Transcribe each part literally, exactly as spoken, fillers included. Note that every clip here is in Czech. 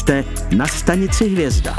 Jste na stanici Hvězda.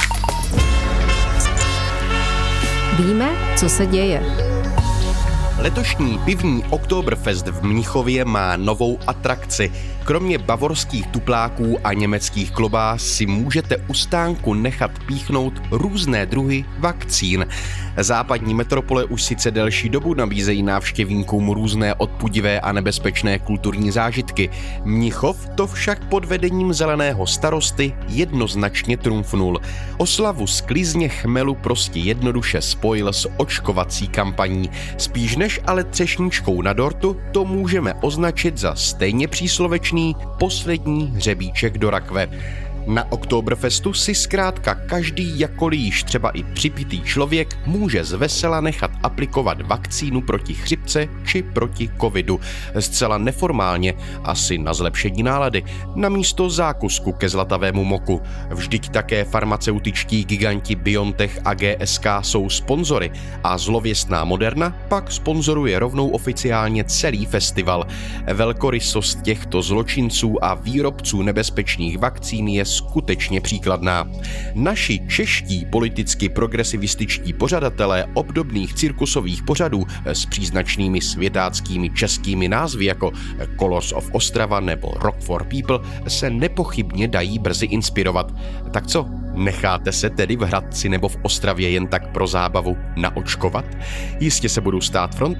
Víme, co se děje. Letošní pivní Oktoberfest v Mnichově má novou atrakci. Kromě bavorských tupláků a německých klobás si můžete u stánku nechat píchnout různé druhy vakcín. Západní metropole už sice delší dobu nabízejí návštěvníkům různé odpudivé a nebezpečné kulturní zážitky. Mnichov to však pod vedením zeleného starosty jednoznačně trumfnul. Oslavu sklizně chmelu prostě jednoduše spojil s očkovací kampaní. Spíš než ale třešničkou na dortu to můžeme označit za stejně příslovečný poslední hřebíček do rakve. Na Oktoberfestu si zkrátka každý, jakkoliv již třeba i připitý člověk, může zvesela nechat aplikovat vakcínu proti chřipce či proti covidu. Zcela neformálně, asi na zlepšení nálady, namísto zákusku ke zlatavému moku. Vždyť také farmaceutičtí giganti BioNTech a G S K jsou sponzory a zlověstná Moderna pak sponzoruje rovnou oficiálně celý festival. Velkorysost těchto zločinců a výrobců nebezpečných vakcín je skutečně příkladná. Naši čeští politicky progresivističtí pořadatelé obdobných cirkusových pořadů s příznačnými světáckými českými názvy jako Colors of Ostrava nebo Rock for People se nepochybně dají brzy inspirovat. Tak co, necháte se tedy v Hradci nebo v Ostravě jen tak pro zábavu naočkovat? Jistě se budou stát fronty